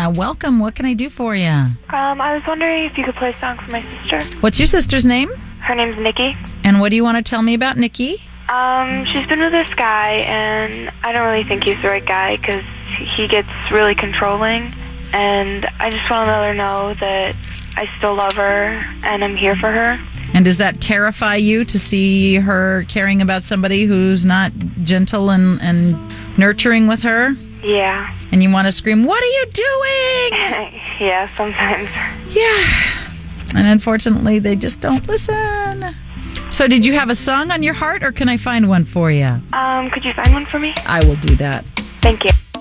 welcome. What can I do for you? I was wondering if you could play a song for my sister. What's your sister's name? Her name's Nikki. And what do you want to tell me about Nikki? She's been with this guy, and I don't really think he's the right guy because he gets really controlling. And I just want to let her know that I still love her and I'm here for her. And does that terrify you to see her caring about somebody who's not gentle and nurturing with her? Yeah. And you want to scream, "What are you doing?" Yeah, sometimes. Yeah. And unfortunately, they just don't listen. So did you have a song on your heart, or can I find one for you? Could you find one for me? I will do that. Thank you.